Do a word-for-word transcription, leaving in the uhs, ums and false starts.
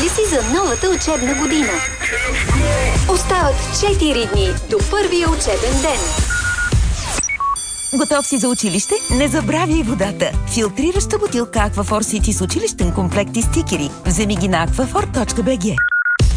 ли си за новата учебна година? Остават четири дни до първия учебен ден. Готов си за училище? Не забравяй водата! Филтрираща бутилка Аквафор Сити с училищен комплект и стикери. Вземи ги на аквафор точка би джи.